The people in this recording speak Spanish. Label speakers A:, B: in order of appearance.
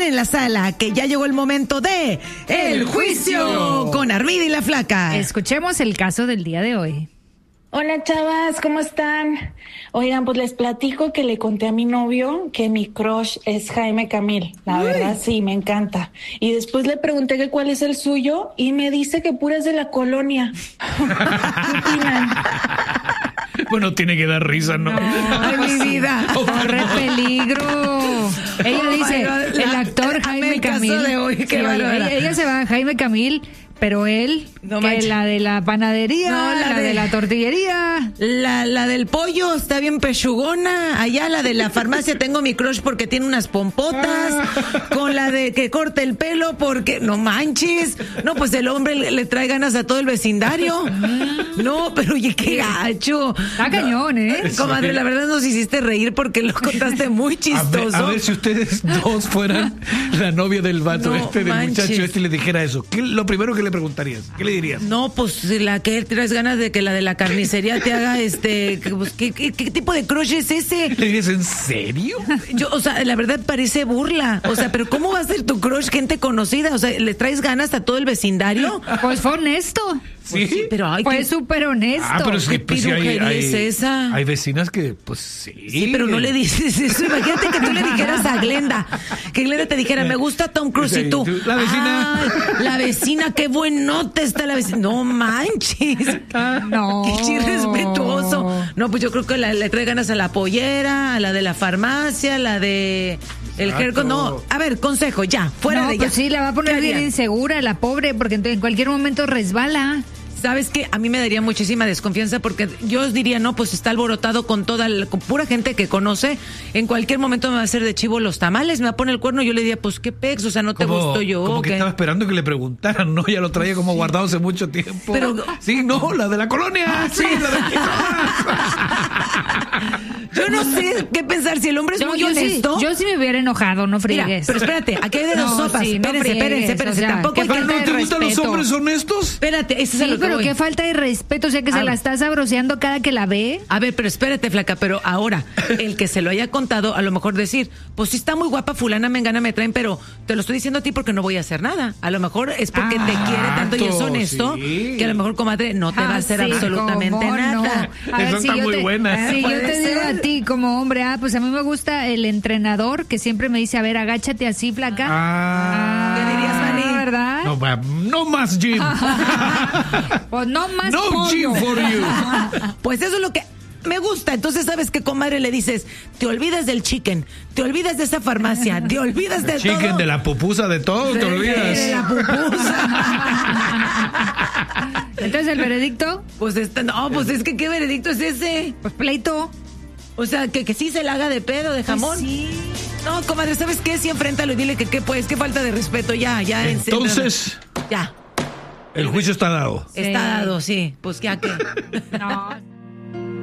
A: en la sala, que ya llegó el momento de El Juicio con Armida y la Flaca.
B: Escuchemos el caso del día de hoy.
C: Hola chavas, ¿cómo están? Oigan, pues les platico que le conté a mi novio que mi crush es Jaime Camil. La verdad sí, me encanta. Y después le pregunté que cuál es el suyo y me dice que pura es de la colonia. ¿Qué opinan?
D: Bueno, tiene que dar risa, ¿no?
A: Ay, mi vida.
B: Corre peligro. Ella dice, el actor Jaime Camil.
A: De hoy, qué bárbara.
B: Ella se va a Jaime Camil, pero él,
A: No
B: que
A: manches.
B: la de la panadería,
A: No,
B: la de la tortillería.
A: La del pollo está bien pechugona. Allá la de la farmacia tengo mi crush porque tiene unas pompotas. Con la de que corta el pelo porque... No manches. No, pues el hombre le trae ganas a todo el vecindario. No, pero oye, qué gacho.
B: Está cañón, ¿eh?
A: Comadre, la verdad nos hiciste reír porque lo contaste muy chistoso.
D: A ver si ustedes dos fueran la novia del vato
A: No
D: del
A: manches.
D: muchacho y le dijera eso. Lo primero que le preguntarías? ¿Qué le dirías?
A: No, pues la que traes ganas de que la de la carnicería te haga ¿qué tipo de crush es ese?
D: ¿Le dirías en serio?
A: Yo, o sea, la verdad parece burla. O sea, pero ¿cómo va a ser tu crush gente conocida? O sea, ¿le traes ganas a todo el vecindario?
B: Pues fue honesto.
D: ¿Sí?
A: Pero ay,
B: Fue
A: qué-
B: súper honesto.
D: Pero es que
A: ¿Qué
D: pues, sí
A: pirujería es esa?
D: hay vecinas que, pues sí.
A: Sí, pero no le dices eso. Imagínate que tú le dijeras a Glenda, que Glenda te dijera, me gusta Tom Cruise, y tú,
D: La vecina.
A: "Ay, la vecina, qué buenota está la vecina". No manches.
B: No.
A: Qué irrespetuoso. No, pues yo creo que le trae ganas a la pollera, a la de la farmacia, a la de el haircut. No, a ver, consejo, ya, fuera
B: No,
A: de
B: pues
A: ya.
B: sí, la va a poner
A: ¿Qué
B: bien
A: harían?
B: insegura, la pobre, porque en cualquier momento resbala.
A: ¿Sabes qué? A mí me daría muchísima desconfianza porque yo os diría, no, pues está alborotado con con pura gente que conoce. En cualquier momento me va a hacer de chivo los tamales, me va a poner el cuerno y yo le diría, pues qué pex, o sea, no te gustó yo.
D: Como
A: ¿o
D: que
A: qué?
D: estaba esperando que le preguntaran, ¿no? Ya lo traía como guardado hace mucho tiempo.
A: Pero-
D: Sí, no, la de la colonia. Sí, la de aquí
A: Yo no sé qué pensar, si el hombre es muy honesto.
B: Yo sí me hubiera enojado, no
A: Mira,
B: friegues.
A: pero espérate, aquí hay de dos
B: No,
A: sopas.
B: sí, no
A: Espérense,
B: friegues,
A: espérense.
B: o sea,
A: Tampoco
B: qué
A: hay que...
B: falta
D: ¿No
B: de
D: te gustan los
B: respeto.
D: hombres honestos?
A: Espérate, ese es a
B: Sí,
A: lo que
B: pero
A: voy.
B: qué falta de respeto, o sea que se
A: Ah.
B: la está sabroseando cada que la ve.
A: A ver, pero espérate, flaca, pero ahora, el que se lo haya contado, a lo mejor decir, pues sí está muy guapa, fulana, mengana, me traen, pero te lo estoy diciendo a ti porque no voy a hacer nada. A lo mejor es porque te quiere tanto y es honesto,
D: sí.
A: que a lo mejor, comadre, no te va a hacer
B: sí,
A: absolutamente
B: cómo
A: nada.
B: no. A ver,
D: Esa está muy buena.
B: Si yo
A: Puede
B: te digo
A: ser.
B: a ti como hombre, pues a mí me gusta el entrenador que siempre me dice, a ver, agáchate así, flaca.
A: ¿Qué dirías, Mani?
B: ¿Verdad?
D: No más gym.
B: Pues no más
D: No
B: pollo.
D: gym for you.
A: Pues eso es lo que me gusta. Entonces, ¿sabes qué, comadre? Le dices, te olvidas del chicken, te olvidas de esa farmacia, te olvidas de todo.
D: Chicken, de la pupusa, de todo, te
A: De
D: olvidas.
A: la pupusa.
B: Entonces, ¿el veredicto?
A: Pues no, pues es que ¿qué veredicto es ese?
B: Pues pleito.
A: O sea, que sí se la haga de pedo, de jamón.
B: Pues sí.
A: No, comadre, ¿sabes qué? Sí, enfréntalo y dile que qué falta de respeto, ya.
D: Entonces,
A: Ya,
D: el juicio está dado.
A: está dado, sí. Pues ya que...
B: No.